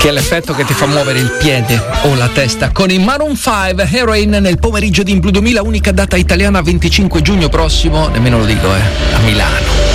che è l'effetto che ti fa muovere il piede o la testa. Con i Maroon 5, Heroin, nel pomeriggio di In Blu 2000, unica data italiana 25 giugno prossimo, nemmeno lo dico, a Milano.